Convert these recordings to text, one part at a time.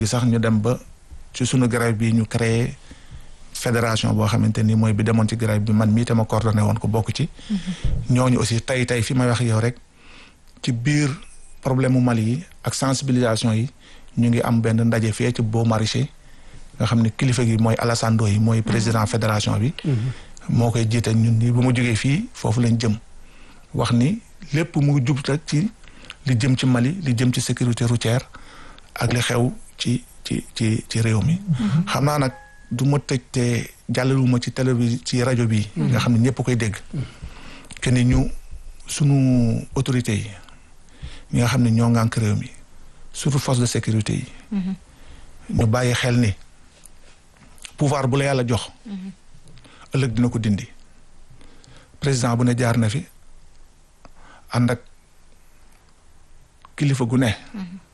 sax ñu dem ba ci sunu grève bi ñu créé fédération boo xamante ni mooy bi demoon ci grève bi man mii te ma coordonné woon ko bokk ci. ñooñu aussi tey fi may wax yow rek ci biir problème mu Mali yi ak sensibilisation yi ñu ngi am benn ndaje fee ci Beaux Maraîchers nga xam ne kilifa gi mooy Alassane Ndoye mooy président fédération bi. moo koy jiite ñun nii bu ma jógee fii foofu lañ jëm wax ni lépp mu jub rek ci li jëm ci Mali li jëm ci sécurité routière ak li xew ci réew mi. xam naa nag du ma tëj te jàllaluma ci télévision ci rajo bi. nga xam ne ñëpp koy dégg. que ni sunu autorités yi ñi nga xam ne ñoo ngànk réew mi surtout force de sécurité yi. ñu bàyyi xel ni pouvoir bu la yàlla jox. ëllëg dina ko dindi président bu ne jaar na fi ànd ak kilifa gu ne.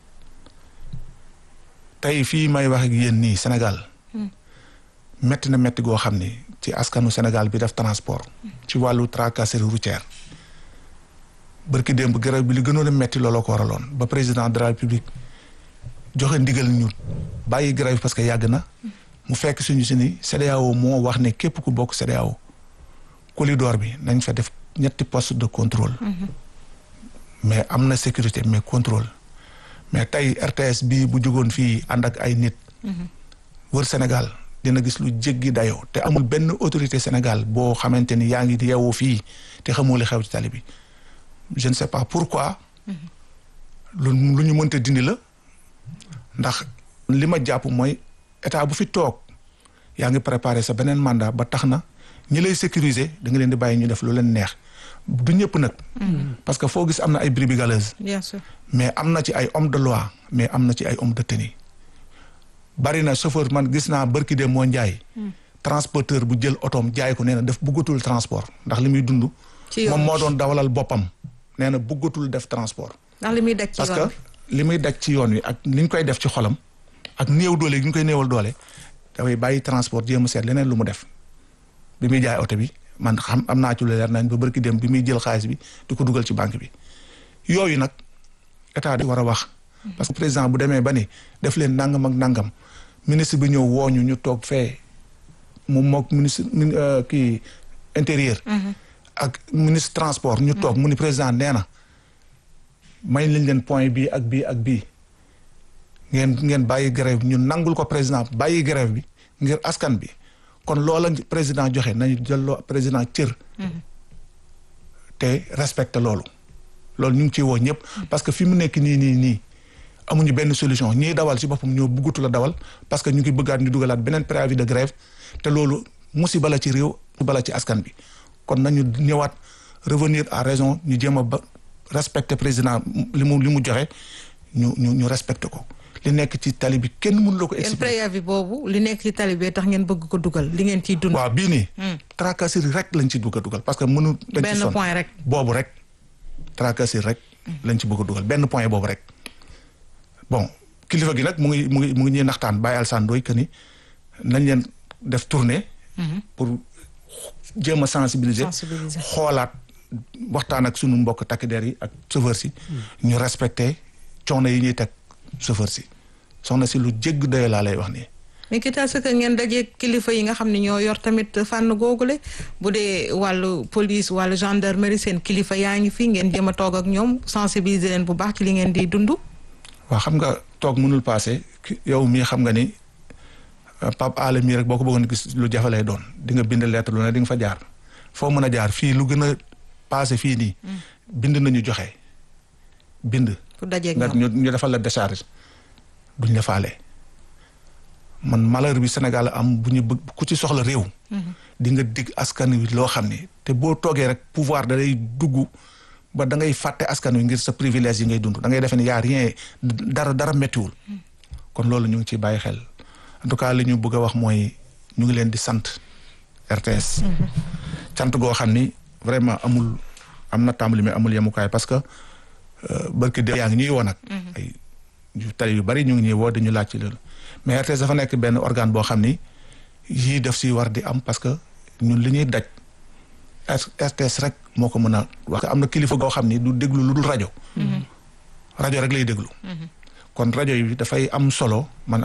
tey fii may wax ak yéen nii Sénégal. metti na metti goo xam ni ci askanu Sénégal bi def transport. ci wàllu tracasserie routière. bërki démb grève bi li gënoon a metti looloo ko waraloon ba président de la République joxe ndigal ñu bàyyi grève parce que yàgg na. mu fekk suñu si ni CEDEAO moo wax ne képp ku bokk CEDEAO corridor bi nañ fa def 3 postes de contrôle. mais am na sécurité mais contrôle. mais tey RTS bi bu jógoon fii ànd ak ay nit. wër Sénégal dina gis lu jéggi dayoo te amul benn autorité Sénégal boo xamante ni yaa ngi yeewoo fii te xamoo li xew ci tali bi. je ne sais pas pourquoi. lu ñu mënta dindi la ndax li ma jàpp mooy. état bu fi toog yaa ngi préparé sa beneen mandat ba tax na ñi lay sécuriser da nga leen di bàyyi ñu def lu leen neex du ñëpp nag. parce que foo gis am na ay brebis galeuses. bien sûr mais am na ci ay hommes de loi mais am na ci ay hommes de tenue. bari na chauffeur man gis naa barki de moo njaay. transporteur bu jël otoom jaay ko nee na def bëggatul transport ndax li muy dund. moom moo doon dawalal boppam nee na bëggatul def transport. ndax li muy daj ci yoon parce que li muy daj ci yoon wi ak li ñu koy def ci xolam. ak néew doole gi ñu koy néewal doole dafay bàyyi transport jéem a seet leneen lu mu def bi muy jaay oto bi man xam am naa ci lu leer nañ ba barki dem bi muy jël xaalis bi di ko dugal ci banque bi yooyu nag état di war a wax. parce que président bu demee ba ni def leen nangam ak nangam ministre bi ñëw wooñu ñu toog fee mu mook ministre kii intérieur. ak ministre transport ñu toog mu ni président nee na may lañ leen point bii ak bii ak bii. ngeen bàyyi grève bi ñu nangul ko président bàyyi grève bi ngir askan bi kon loola président joxe nañu jëlloo président cër. te respecté loolu ñu ngi ciy woo ñëpp. parce que fi mu nekk nii amuñu benn solution ñiy dawal ci boppam ñoo bëggatu la dawal parce que ñu ngi bëggaat ñu dugalaat beneen préavis de grève te loolu musiba la ci réew bala ci askan bi kon nañu ñëwaat revenir à raison ñu jéem a ba respecté président li mu joxe ñu respecté ko. li nekk ci tali bi kenn mënu la ko expliquer. préavis boobu li nekk ci tali bi tax ngeen bëgg ko dugal li ngeen ciy dund. waaw bii nii. tracasserie rek lañ ci bëgg a dugal parce que mënu. dañ ci sonn benn point rek. boobu rek tracasserie rek. lañ ci bëgg a dugal benn point boobu rek. bon kilifa gi nag mu ngi ñuy naxtaan Baye Alassane Ndoye que ni nañ leen def tournée. pour jéem a sensibiliser. xoolaat waxtaan ak sunu mbokk takk der yi ak chauffeur si. ñu respecté coono yi ñuy teg chauffeur si. soxna si lu jégg doyo laa lay wax nii. mais quitte à ce que ngeen dajee kilifa yi nga xam ne ñoo yor tamit fànn googule bu dee wàllu police wàllu gendarmerie seen kilifa yaa ngi fi ngeen jéem a toog ak ñoom sensibiliser leen bu baax ci li ngeen di dund. waaw xam nga toog mënul passé yow mii xam nga ni Pape Alé mii rek boo ko bëggoon gis lu jafe lay doon di nga bind lettre lu ne di nga fa jaar foo mën a jaar fii lu gën a passé fii nii. bind nañu joxe bind. pour dajeeg ñoom ñu defal la décharge duñ la faale. man malheur bi Sénégal am bu ñu bëgg ku ci soxla réew. di nga dig askan wi loo xam ni te boo toogee rek pouvoir da lay dugg ba da ngay fàtte askan wi ngir sa privilège yi ngay dund da ngay defe ne y a rien dara méttiwul. kon loolu ñu ngi ciy bàyyi xel en tout cas li ñu bëgg a wax mooy ñu ngi leen di sant RTS. sant goo xam ni vraiment am na tàmbali mais amul yemukaay parce que barki de yaa ngi ñuy woo nag. ay tali yu bari ñu ngi ñuy woo dañu laaj ci loolu. mais RTS dafa nekk benn organe boo xam ni yii def si war di am parce que ñun li ñuy daj RTS rek moo ko mën a wax. am na kilifa goo xam ni du déglu lu dul rajo. rajo rek lay déglu. kon rajo yi dafay am solo man